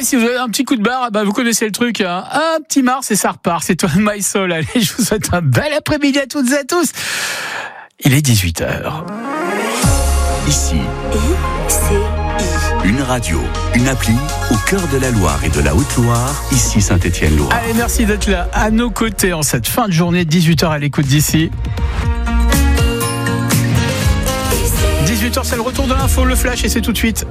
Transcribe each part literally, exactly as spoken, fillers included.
pareil, si vous avez un petit coup de barre, bah, vous connaissez le truc. Hein. Un petit Mars et ça repart. C'est toi, My Soul. Allez, je vous souhaite un bel après-midi à toutes et à tous. Il est dix-huit heures. Ici, une radio, une appli au cœur de la Loire et de la Haute-Loire, ici Saint-Étienne-Loire. Allez, merci d'être là à nos côtés en cette fin de journée, dix-huit heures à l'écoute d'ici. dix-huit heures, c'est le retour de l'info, le flash, et c'est tout de suite.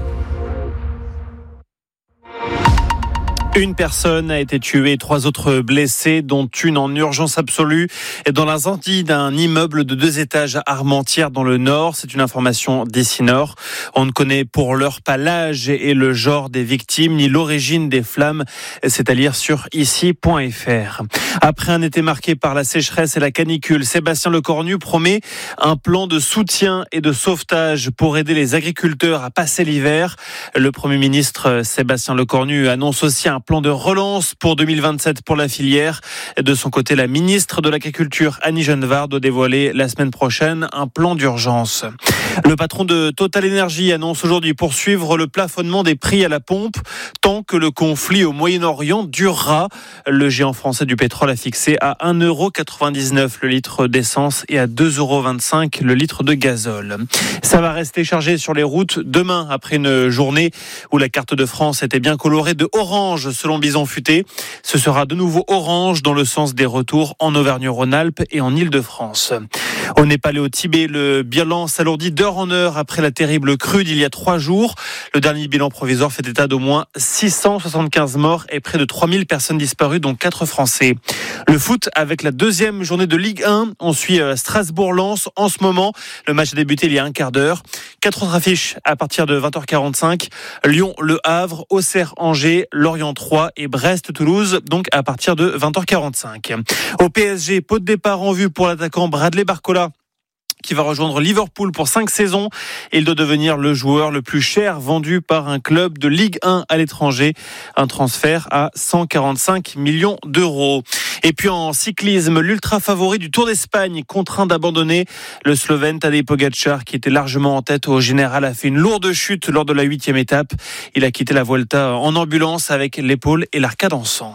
Une personne a été tuée, trois autres blessés, dont une en urgence absolue dans l'incendie d'un immeuble de deux étages à Armentières dans le Nord. C'est une information d'ici Nord. On ne connaît pour l'heure pas l'âge et le genre des victimes, ni l'origine des flammes. C'est à lire sur ici point f r. Après un été marqué par la sécheresse et la canicule, Sébastien Lecornu promet un plan de soutien et de sauvetage pour aider les agriculteurs à passer l'hiver. Le Premier ministre Sébastien Lecornu annonce aussi un plan de relance pour deux mille vingt-sept pour la filière. De son côté, la ministre de l'Agriculture, Annie Genevard, doit dévoiler la semaine prochaine un plan d'urgence. Le patron de Total Energy annonce aujourd'hui poursuivre le plafonnement des prix à la pompe tant que le conflit au Moyen-Orient durera. Le géant français du pétrole a fixé à un euro quatre-vingt-dix-neuf le litre d'essence et à deux euros vingt-cinq le litre de gazole. Ça va rester chargé sur les routes demain après une journée où la carte de France était bien colorée de orange selon Bison Futé. Ce sera de nouveau orange dans le sens des retours en Auvergne-Rhône-Alpes et en Île-de-France. Au Népal et au Tibet, le bilan s'alourdit d'heure en heure après la terrible crue d'il y a trois jours. Le dernier bilan provisoire fait état d'au moins six cent soixante-quinze morts et près de trois mille personnes disparues, dont quatre Français. Le foot avec la deuxième journée de Ligue un. On suit Strasbourg-Lens en ce moment. Le match a débuté il y a un quart d'heure. Quatre autres affiches à partir de vingt heures quarante-cinq. Lyon-Le Havre, Auxerre-Angers, Lorient trois et Brest-Toulouse, donc à partir de vingt heures quarante-cinq. Au P S G, pot de départ en vue pour l'attaquant Bradley Barcola, qui va rejoindre Liverpool pour cinq saisons. Il doit devenir le joueur le plus cher vendu par un club de Ligue un à l'étranger. Un transfert à cent quarante-cinq millions d'euros. Et puis en cyclisme, l'ultra favori du Tour d'Espagne, contraint d'abandonner. Le Slovène Tadej Pogačar, qui était largement en tête au général, a fait une lourde chute lors de la huitième étape. Il a quitté la Vuelta en ambulance avec l'épaule et l'arcade en sang.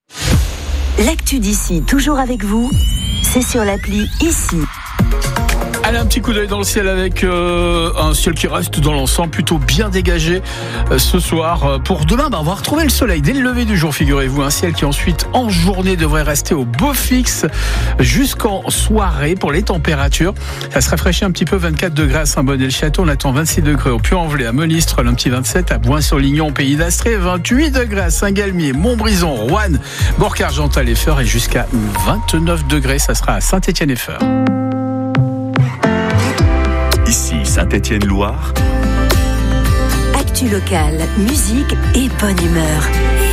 L'actu d'ici, toujours avec vous, c'est sur l'appli Ici. Allez, un petit coup d'œil dans le ciel avec euh, un ciel qui reste dans l'ensemble plutôt bien dégagé euh, ce soir. Euh, pour demain, bah, on va retrouver le soleil dès le lever du jour, figurez-vous. Un ciel qui ensuite, en journée, devrait rester au beau fixe jusqu'en soirée pour les températures. Ça se rafraîchit un petit peu, vingt-quatre degrés à Saint-Bonnet-le-Château. On attend vingt-six degrés au Puy-en-Velay, à Monistrol, un petit vingt-sept, à Boin-sur-Lignon, au Pays d'Astrée, vingt-huit degrés à Saint-Galmier, Montbrison, Roanne, Bourg-Argental et Feurs et jusqu'à vingt-neuf degrés. Ça sera à Saint-Étienne et Feurs. Ici Saint-Étienne-Loire. Actu locale, musique et bonne humeur.